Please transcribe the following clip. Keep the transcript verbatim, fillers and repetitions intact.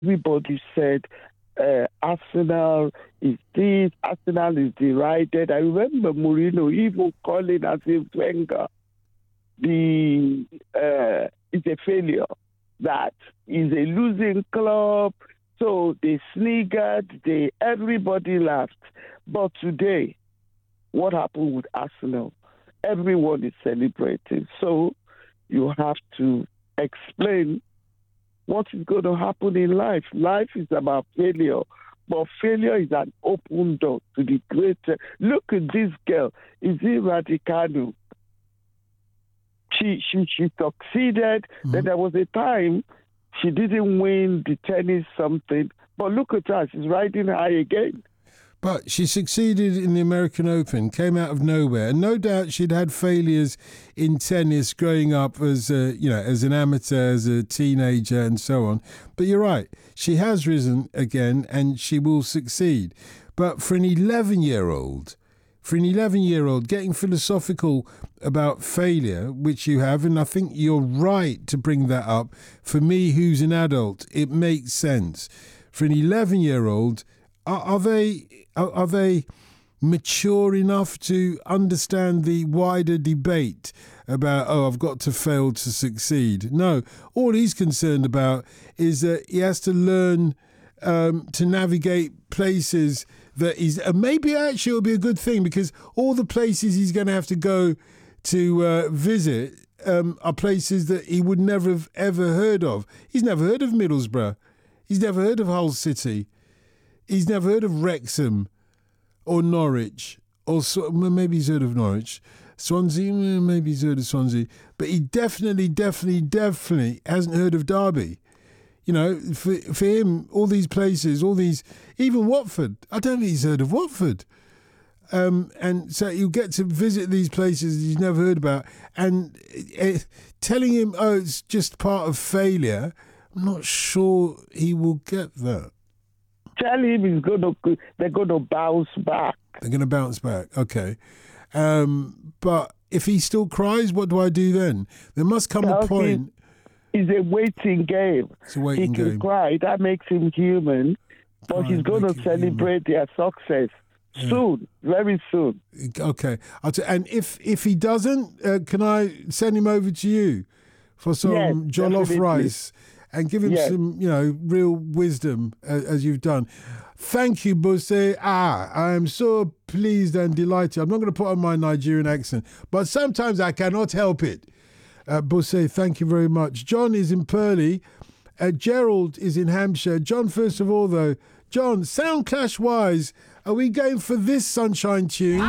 everybody said uh, Arsenal is this, Arsenal is derided. I remember Mourinho even calling as if Wenger the uh, is a failure, that is a losing club. So they sniggered, they everybody laughed. But today, what happened with Arsenal? Everyone is celebrating. So you have to explain what is going to happen in life. Life is about failure, but failure is an open door to the greater. Look at this girl, Izzy Raducanu. She, she, she succeeded. Mm-hmm. Then there was a time she didn't win the tennis something, but look at her, she's riding high again. But she succeeded in the American Open, came out of nowhere, and no doubt she'd had failures in tennis growing up as a, you know, as an amateur, as a teenager, and so on. But you're right, she has risen again, and she will succeed. But for an eleven-year-old, for an eleven-year-old, getting philosophical about failure, which you have, and I think you're right to bring that up. For me, who's an adult, it makes sense. For an eleven-year-old, are, are they are, are they mature enough to understand the wider debate about, oh, I've got to fail to succeed? No, all he's concerned about is that he has to learn um, to navigate places that is, uh, maybe actually it'll be a good thing, because all the places he's going to have to go to uh, visit um, are places that he would never have ever heard of. He's never heard of Middlesbrough. He's never heard of Hull City. He's never heard of Wrexham or Norwich, or maybe he's heard of Norwich. Swansea, maybe he's heard of Swansea. But he definitely, definitely, definitely hasn't heard of Derby. You know, for, for him, all these places, all these, even Watford, I don't think he's heard of Watford. Um, and so you get to visit these places he's never heard about, and uh, telling him, oh, it's just part of failure, I'm not sure he will get that. Tell him he's gonna, they're going to bounce back. They're going to bounce back, okay. Um, but if he still cries, what do I do then? There must come Tell a point... It's a waiting game. It's a waiting he can game. cry. That makes him human. But he's going to celebrate human. their success yeah. soon, very soon. Okay. I'll t- and if if he doesn't, uh, can I send him over to you for some yes, jollof definitely. rice and give him yes. some, you know, real wisdom uh, as you've done. Thank you, Bose. Ah, I am so pleased and delighted. I'm not going to put on my Nigerian accent, but sometimes I cannot help it. Uh, Bose, thank you very much. John is in Purley. Uh, Gerald is in Hampshire. John, first of all, though, John, sound clash wise, are we going for this Sunshine tune?